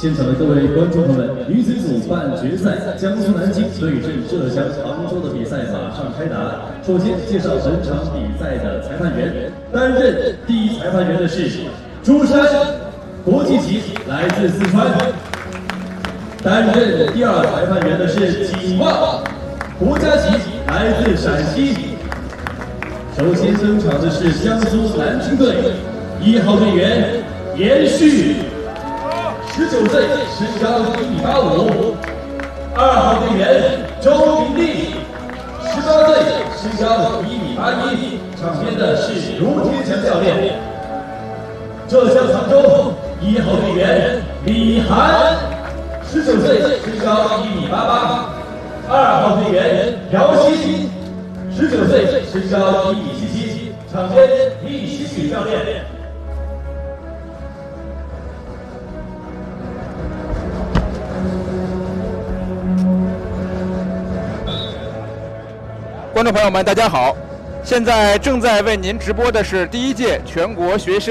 现场的各位观众朋友们，女子组半决赛，江苏南京对阵浙江杭州的比赛马上开打。首先介绍本场比赛的裁判员，担任第一裁判员的是朱山，国际级，来自四川；担任第二裁判员的是景旺，国家级，来自陕西。首先登场的是江苏南京队1号队员严旭。19岁，身高1.85米；2号队员周炳丽，18岁，身高1.81米。场边的是卢天强教练。浙江杭州1号队员李涵，19岁，身高1.88米；2号队员姚鑫，19岁，身高1.77米。场边李希许教练。 观众朋友们，大家好！现在正在为您直播的是第1届全国学生